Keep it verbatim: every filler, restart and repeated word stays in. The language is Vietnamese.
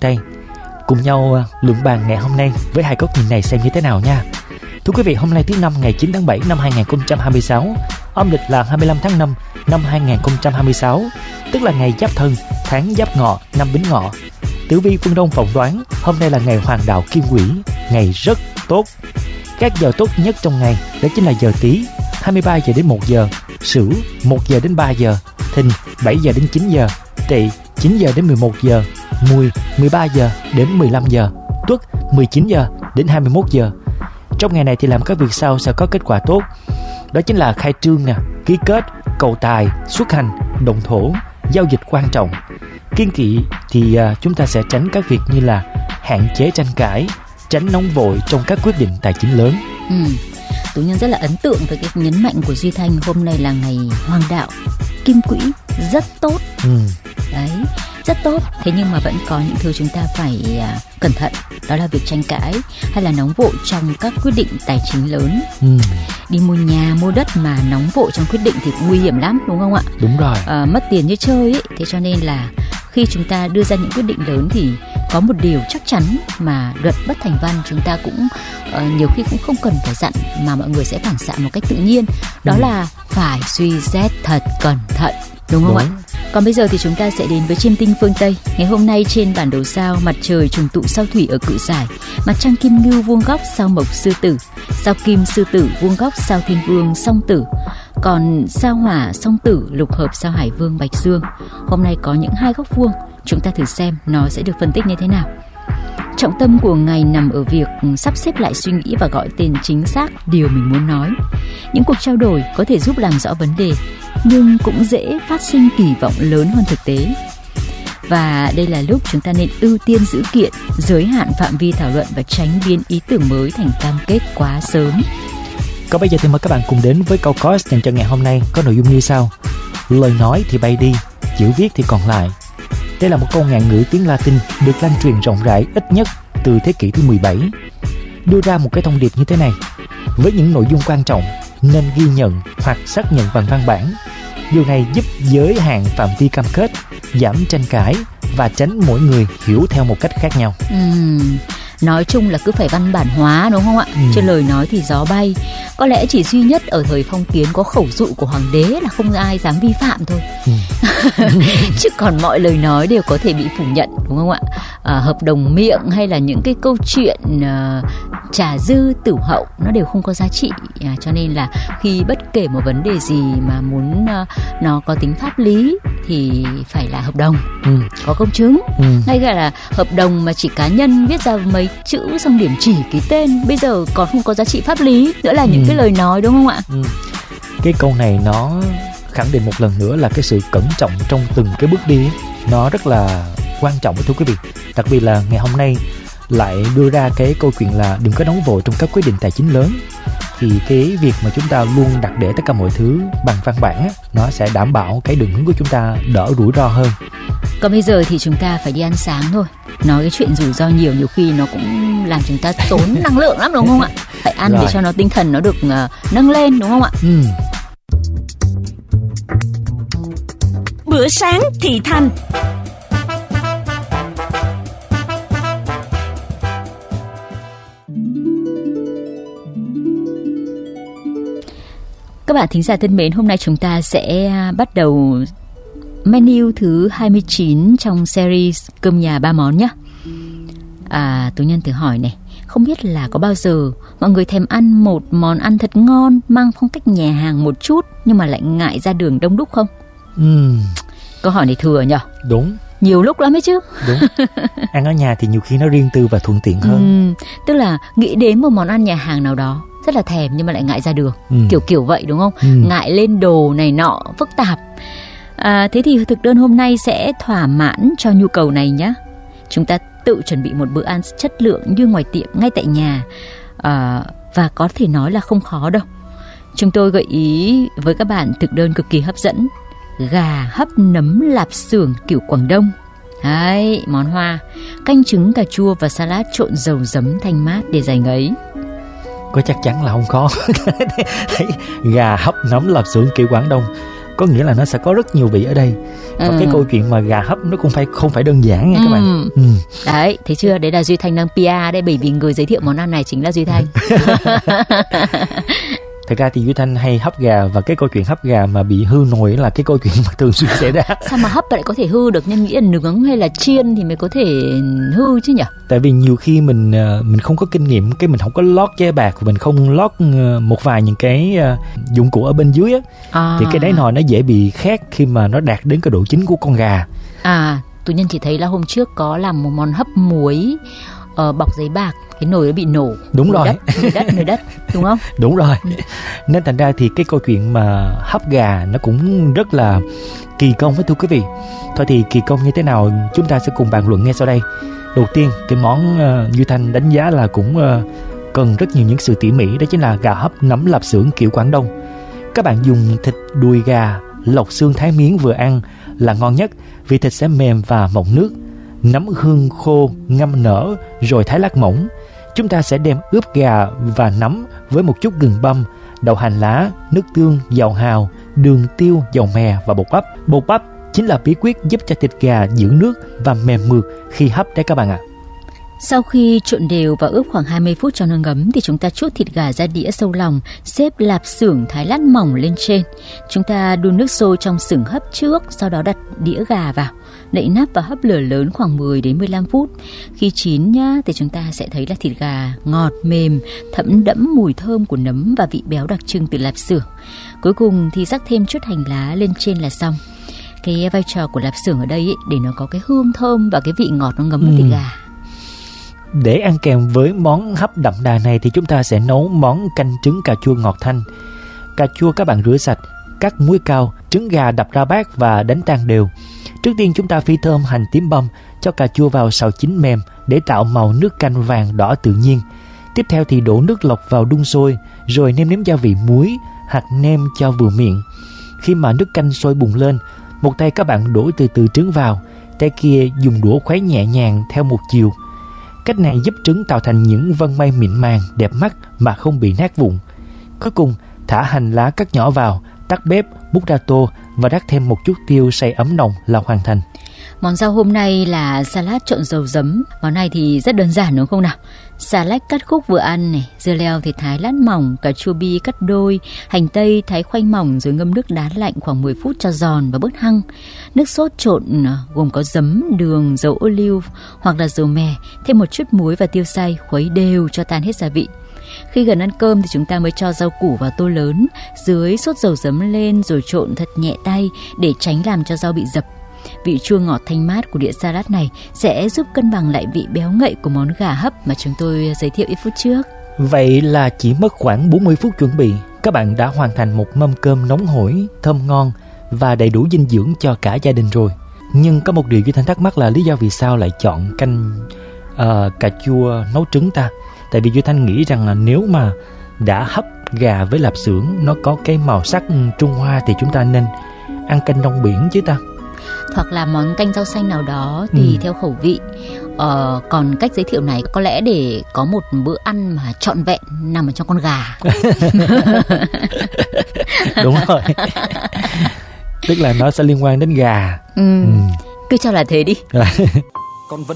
Tây. Cùng nhau luận bàn ngày hôm nay với hai góc nhìn này xem như thế nào nha. Thưa quý vị, hôm nay thứ năm ngày chín tháng bảy năm hai nghìn không trăm hai mươi sáu, âm lịch là hai mươi lăm tháng năm năm hai nghìn không trăm hai mươi sáu, tức là ngày Giáp Thân, tháng Giáp Ngọ, năm Bính Ngọ. Tử vi phương Đông phỏng đoán hôm nay là ngày hoàng đạo Kim Quỹ, ngày rất tốt. Các giờ tốt nhất trong ngày đó chính là giờ Tý hai mươi ba giờ đến một giờ, Sửu một giờ đến ba giờ, Thìn bảy giờ đến chín giờ, Tỵ chín giờ đến mười một giờ, Mùi mười ba giờ đến mười lăm giờ, Tuất mười chín giờ đến hai mươi mốt giờ. Trong ngày này thì làm các việc sau sẽ có kết quả tốt. Đó chính là khai trương nè, ký kết, cầu tài, xuất hành, động thổ, giao dịch quan trọng. Kiêng kỵ thì uh, chúng ta sẽ tránh các việc như là hạn chế tranh cãi, tránh nóng vội trong các quyết định tài chính lớn. Ừ. Tú Nhân rất là ấn tượng với cái nhấn mạnh của Duy Thanh, hôm nay là ngày hoàng đạo Kim Quỹ, rất tốt. Ừ. Đấy, rất tốt. Thế nhưng mà vẫn có những thứ chúng ta phải uh, cẩn thận. Đó là việc tranh cãi hay là nóng vội trong các quyết định tài chính lớn. Ừ. Đi mua nhà, mua đất mà nóng vội trong quyết định thì cũng nguy hiểm lắm, đúng không ạ? Đúng rồi. À, mất tiền như chơi ấy. Thế cho nên là khi chúng ta đưa ra những quyết định lớn thì có một điều chắc chắn mà luật bất thành văn chúng ta cũng uh, nhiều khi cũng không cần phải dặn, mà mọi người sẽ phản xạ một cách tự nhiên. Đó ừ. là phải suy xét thật cẩn thận, đúng không đúng. ạ? Còn bây giờ thì chúng ta sẽ đến với chiêm tinh phương Tây. Ngày hôm nay trên bản đồ sao, mặt trời trùng tụ sao Thủy ở Cự Giải, mặt trăng Kim Ngưu vuông góc sao Mộc Sư Tử, sao Kim Sư Tử vuông góc sao Thiên Vương Song Tử, còn sao Hỏa Song Tử lục hợp sao Hải Vương Bạch Dương. Hôm nay có những hai góc vuông, chúng ta thử xem nó sẽ được phân tích như thế nào. Trọng tâm của ngày nằm ở việc sắp xếp lại suy nghĩ và gọi tên chính xác điều mình muốn nói. Những cuộc trao đổi có thể giúp làm rõ vấn đề, nhưng cũng dễ phát sinh kỳ vọng lớn hơn thực tế. Và đây là lúc chúng ta nên ưu tiên dữ kiện, giới hạn phạm vi thảo luận và tránh biến ý tưởng mới thành cam kết quá sớm. Còn bây giờ thì mời các bạn cùng đến với câu course dành cho ngày hôm nay, có nội dung như sau. Lời nói thì bay đi, chữ viết thì còn lại. Đây là một câu ngạn ngữ tiếng Latin được lan truyền rộng rãi ít nhất từ thế kỷ thứ mười bảy. Đưa ra một cái thông điệp như thế này: với những nội dung quan trọng nên ghi nhận hoặc xác nhận bằng văn bản. Điều này giúp giới hạn phạm vi cam kết, giảm tranh cãi và tránh mỗi người hiểu theo một cách khác nhau. Uhm, nói chung là cứ phải văn bản hóa, đúng không ạ? Ừ. Chứ lời nói thì gió bay. Có lẽ chỉ duy nhất ở thời phong kiến có khẩu dụ của hoàng đế là không ai dám vi phạm thôi. Ừ. Chứ còn mọi lời nói đều có thể bị phủ nhận, đúng không ạ? À, hợp đồng miệng hay là những cái câu chuyện uh, trà dư tử hậu nó đều không có giá trị. À, cho nên là khi bất kể một vấn đề gì mà muốn uh, nó có tính pháp lý thì phải là hợp đồng, ừ. có công chứng. Ừ. Ngay cả là hợp đồng mà chỉ cá nhân viết ra mấy chữ xong điểm chỉ ký tên, bây giờ còn không có giá trị pháp lý nữa là những ừ. cái lời nói, đúng không ạ? Ừ. Cái câu này nó khẳng định một lần nữa là cái sự cẩn trọng trong từng cái bước đi nó rất là quan trọng, thưa quý vị. Đặc biệt là ngày hôm nay lại đưa ra cái câu chuyện là đừng có nóng vội trong các quyết định tài chính lớn, thì cái việc mà chúng ta luôn đặt để tất cả mọi thứ bằng văn bản á, nó sẽ đảm bảo cái đường hướng của chúng ta đỡ rủi ro hơn. Còn bây giờ thì chúng ta phải đi ăn sáng thôi. Nói cái chuyện rủi ro nhiều nhiều khi nó cũng làm chúng ta tốn năng lượng lắm, đúng không ạ? Phải ăn rồi để cho nó tinh thần nó được uh, nâng lên, đúng không ạ? Ừ. Bữa sáng thị thành. Các bạn thính giả thân mến, hôm nay chúng ta sẽ bắt đầu menu thứ hai mươi chín trong series cơm nhà ba món nhé. À, Tú Nhân tự hỏi này, không biết là có bao giờ mọi người thèm ăn một món ăn thật ngon mang phong cách nhà hàng một chút nhưng mà lại ngại ra đường đông đúc không? Ừ. Câu hỏi này thừa nhỉ? Đúng. Nhiều lúc lắm ấy chứ. Đúng. Ăn ở nhà thì nhiều khi nó riêng tư và thuận tiện hơn. Ừ, tức là nghĩ đến một món ăn nhà hàng nào đó rất là thèm nhưng mà lại ngại ra đường, ừ. kiểu kiểu vậy, đúng không? Ừ. Ngại lên đồ này nọ phức tạp. À, thế thì thực đơn hôm nay sẽ thỏa mãn cho nhu cầu này nhé. Chúng ta tự chuẩn bị một bữa ăn chất lượng như ngoài tiệm ngay tại nhà, à, và có thể nói là không khó đâu. Chúng tôi gợi ý với các bạn thực đơn cực kỳ hấp dẫn: gà hấp nấm lạp xưởng kiểu Quảng Đông. Đấy, món hoa, canh trứng cà chua và salad trộn dầu giấm thanh mát để giải ngấy. Có chắc chắn là không khó. Thấy gà hấp nấm lạp xưởng kiểu Quảng Đông có nghĩa là nó sẽ có rất nhiều vị ở đây. Và ừ. cái câu chuyện mà gà hấp nó cũng phải không phải đơn giản nha các ừ. bạn. Ừ. Đấy, thấy chưa? Đấy là Duy Thanh đang pê e đây, bởi vì người giới thiệu món ăn này chính là Duy Thanh. Thật ra thì Duy Thanh hay hấp gà, và cái câu chuyện hấp gà mà bị hư nồi là cái câu chuyện mà thường xuyên xảy ra. Sao mà hấp lại có thể hư được? Nên nghĩ là nướng hay là chiên thì mới có thể hư chứ nhỉ? Tại vì nhiều khi mình mình không có kinh nghiệm, cái mình không có lót che bạc, mình không lót một vài những cái dụng cụ ở bên dưới á, à. thì cái đáy nồi nó dễ bị khét khi mà nó đạt đến cái độ chín của con gà. À, tụi nhân chỉ thấy là hôm trước có làm một món hấp muối uh, bọc giấy bạc, cái nồi nó bị nổ. Đúng rồi. Đất, nồi đất, nồi đất, đúng không? Đúng rồi. Ừ. Nên thành ra thì cái câu chuyện mà hấp gà nó cũng rất là kỳ công với thưa quý vị. Thôi thì kỳ công như thế nào chúng ta sẽ cùng bàn luận ngay sau đây. Đầu tiên, cái món uh, Duy Thanh đánh giá là cũng uh, cần rất nhiều những sự tỉ mỉ, đó chính là gà hấp nấm lạp xưởng kiểu Quảng Đông. Các bạn dùng thịt đùi gà lọc xương thái miếng vừa ăn là ngon nhất, vì thịt sẽ mềm và mọng nước. Nấm hương khô ngâm nở rồi thái lát mỏng. Chúng ta sẽ đem ướp gà và nấm với một chút gừng băm, đậu hành lá, nước tương, dầu hào, đường tiêu, dầu mè và bột bắp. Bột bắp chính là bí quyết giúp cho thịt gà giữ nước và mềm mượt khi hấp đấy các bạn ạ. Sau khi trộn đều và ướp khoảng hai mươi phút cho nó ngấm thì chúng ta trút thịt gà ra đĩa sâu lòng, xếp lạp xưởng thái lát mỏng lên trên. Chúng ta đun nước sôi trong xưởng hấp trước, sau đó đặt đĩa gà vào, đậy nắp và hấp lửa lớn khoảng mười đến mười lăm phút. Khi chín nhá thì chúng ta sẽ thấy là thịt gà ngọt mềm, thấm đẫm mùi thơm của nấm và vị béo đặc trưng từ lạp xưởng. Cuối cùng thì rắc thêm chút hành lá lên trên là xong. Cái vai trò của lạp xưởng ở đây ấy, để nó có cái hương thơm và cái vị ngọt nó ngấm vào ừ. thịt gà. Để ăn kèm với món hấp đậm đà này thì chúng ta sẽ nấu món canh trứng cà chua ngọt thanh. Cà chua các bạn rửa sạch, cắt muối cao, trứng gà đập ra bát và đánh tan đều. Trước tiên chúng ta phi thơm hành tím băm, cho cà chua vào xào chín mềm để tạo màu nước canh vàng đỏ tự nhiên. Tiếp theo thì đổ nước lọc vào đun sôi, rồi nêm nếm gia vị muối, hạt nêm cho vừa miệng. Khi mà nước canh sôi bùng lên, một tay các bạn đổ từ từ trứng vào, tay kia dùng đũa khuấy nhẹ nhàng theo một chiều. Cách này giúp trứng tạo thành những vân may mịn màng, đẹp mắt mà không bị nát vụn. Cuối cùng, thả hành lá cắt nhỏ vào, tắt bếp, múc ra tô và rắc thêm một chút tiêu xay ấm nồng là hoàn thành. Món rau hôm nay là salad trộn dầu giấm. Món này thì rất đơn giản đúng không nào? Xà lách cắt khúc vừa ăn này, dưa leo thì thái lát mỏng, cà chua bi cắt đôi, hành tây thái khoanh mỏng rồi ngâm nước đá lạnh khoảng mười phút cho giòn và bớt hăng. Nước sốt trộn gồm có giấm, đường, dầu ô liu hoặc là dầu mè, thêm một chút muối và tiêu xay, khuấy đều cho tan hết gia vị. Khi gần ăn cơm thì chúng ta mới cho rau củ vào tô lớn, dưới sốt dầu giấm lên rồi trộn thật nhẹ tay để tránh làm cho rau bị dập. Vị chua ngọt thanh mát của đĩa salad này sẽ giúp cân bằng lại vị béo ngậy của món gà hấp mà chúng tôi giới thiệu ít phút trước. Vậy là chỉ mất khoảng bốn mươi phút chuẩn bị, các bạn đã hoàn thành một mâm cơm nóng hổi, thơm ngon và đầy đủ dinh dưỡng cho cả gia đình rồi. Nhưng có một điều Duy Thanh thắc mắc là lý do vì sao lại chọn canh uh, cà chua nấu trứng ta? Tại vì Duy Thanh nghĩ rằng là nếu mà đã hấp gà với lạp xưởng nó có cái màu sắc Trung Hoa thì chúng ta nên ăn canh rong biển chứ ta. Hoặc là món canh rau xanh nào đó tùy ừ. theo khẩu vị. Ờ, còn cách giới thiệu này có lẽ để có một bữa ăn mà trọn vẹn nằm ở trong con gà. Đúng rồi. Tức là nó sẽ liên quan đến gà. Ừ. Ừ. Cứ cho là thế đi. Còn vẫn